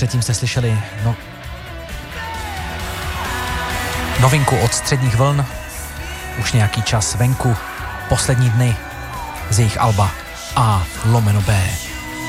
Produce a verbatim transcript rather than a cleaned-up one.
Předtím jste slyšeli no, novinku od Středních vln, už nějaký čas venku, poslední dny z jejich alba A lomeno B.